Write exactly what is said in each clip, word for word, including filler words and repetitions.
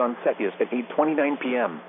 sunset is at eight twenty-nine p m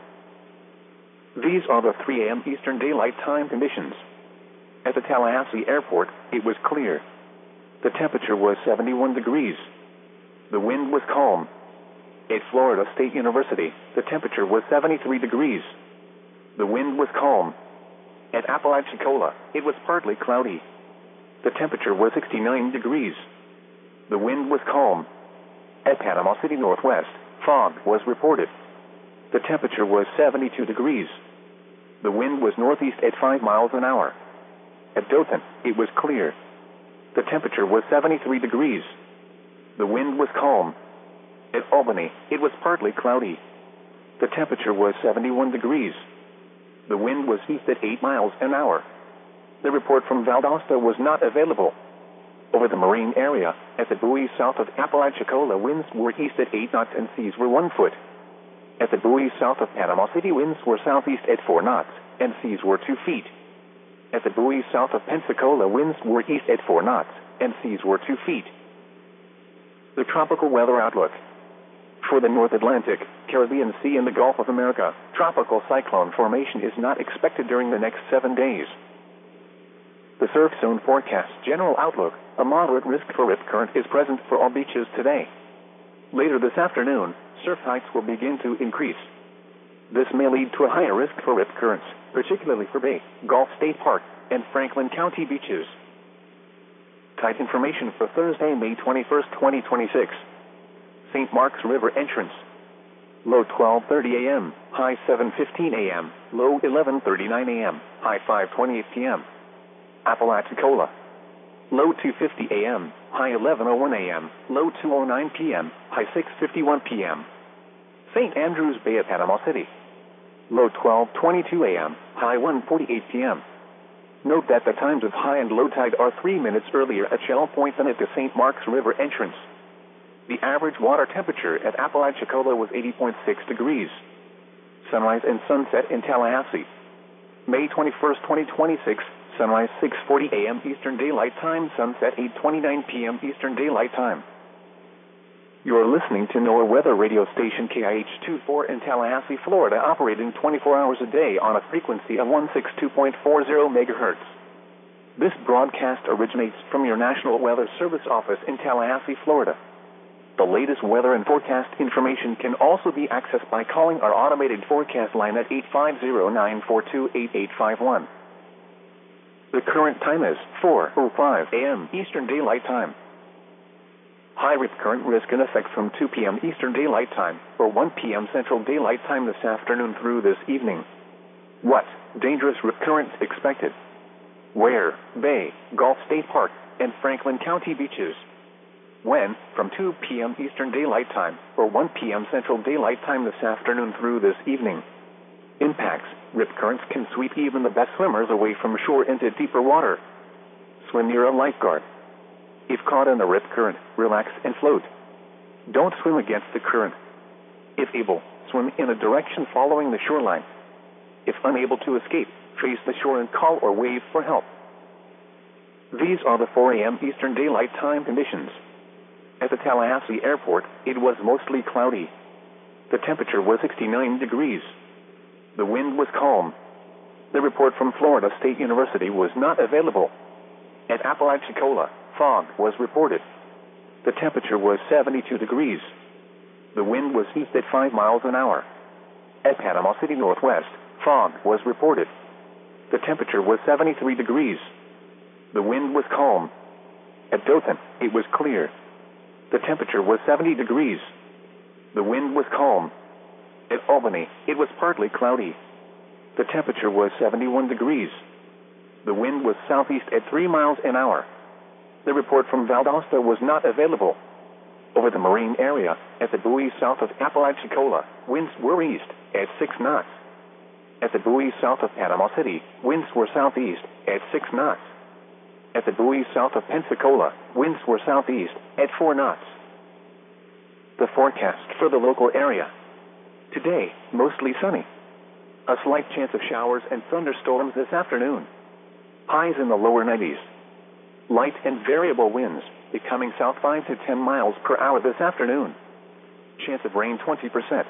These are the three a m Eastern Daylight Time conditions. At the Tallahassee Airport, it was clear. The temperature was seventy-one degrees. The wind was calm. At Florida State University, the temperature was seventy-three degrees. The wind was calm. At Apalachicola, it was partly cloudy. The temperature was sixty-nine degrees. The wind was calm. At Panama City Northwest, fog was reported. The temperature was seventy-two degrees. The wind was northeast at five miles an hour. At Dothan, it was clear. The temperature was seventy-three degrees. The wind was calm. At Albany, it was partly cloudy. The temperature was seventy-one degrees. The wind was east at eight miles an hour. The report from Valdosta was not available. Over the marine area, at the buoy south of Apalachicola, winds were east at eight knots and seas were one foot. At the buoy south of Panama City, winds were southeast at four knots and seas were two feet. At the buoy south of Pensacola, winds were east at four knots and seas were two feet. The tropical weather outlook. For the North Atlantic, Caribbean Sea, and the Gulf of America, tropical cyclone formation is not expected during the next seven days. The surf zone forecast general outlook: a moderate risk for rip current is present for all beaches today. Later this afternoon, surf heights will begin to increase. This may lead to a higher risk for rip currents, particularly for Bay, Gulf State Park, and Franklin County beaches. Tide information for Thursday, May twenty-first, twenty twenty-six. Saint Mark's River entrance. Low twelve thirty a m, high seven fifteen a m, low eleven thirty-nine a m, high five twenty-eight p m Apalachicola. Low two fifty a m, high eleven oh one a m, low two oh nine p m, high six fifty-one p m Saint Andrews Bay at Panama City. Low twelve twenty-two a m, high one forty-eight p m Note that the times of high and low tide are three minutes earlier at Shell Point than at the Saint Mark's River entrance. The average water temperature at Apalachicola was eighty point six degrees. Sunrise and sunset in Tallahassee. May twenty-first, twenty twenty-six, sunrise six forty a m Eastern Daylight Time, sunset eight twenty-nine p m Eastern Daylight Time. You are listening to NOAA weather radio station K I H twenty-four in Tallahassee, Florida, operating twenty-four hours a day on a frequency of one sixty-two point four zero megahertz. This broadcast originates from your National Weather Service office in Tallahassee, Florida. The latest weather and forecast information can also be accessed by calling our automated forecast line at eight five zero, nine four two, eight eight five one. The current time is four oh five a m Eastern Daylight Time. High rip current risk in effect from two p m Eastern Daylight Time or one p m Central Daylight Time this afternoon through this evening. What? Dangerous rip currents expected. Where? Bay, Gulf State Park, and Franklin County beaches. When? From two p m Eastern Daylight Time or one p m Central Daylight Time this afternoon through this evening. Impacts: rip currents can sweep even the best swimmers away from shore into deeper water. Swim near a lifeguard. If caught in a rip current, relax and float. Don't swim against the current. If able, swim in a direction following the shoreline. If unable to escape, face the shore and call or wave for help. These are the four a m Eastern Daylight Time conditions. At the Tallahassee Airport, it was mostly cloudy. The temperature was sixty-nine degrees. The wind was calm. The report from Florida State University was not available. At Apalachicola, fog was reported. The temperature was seventy-two degrees. The wind was east at five miles an hour. At Panama City Northwest, fog was reported. The temperature was seventy-three degrees. The wind was calm. At Dothan, it was clear. The temperature was seventy degrees. The wind was calm. At Albany, it was partly cloudy. The temperature was seventy-one degrees. The wind was southeast at three miles an hour. The report from Valdosta was not available. Over the marine area, at the buoy south of Apalachicola, winds were east at six knots. At the buoy south of Panama City, winds were southeast at six knots. At the buoy south of Pensacola, winds were southeast at four knots. The forecast for the local area. Today, mostly sunny. A slight chance of showers and thunderstorms this afternoon. Highs in the lower nineties. Light and variable winds, becoming south five to ten miles per hour this afternoon. Chance of rain twenty percent.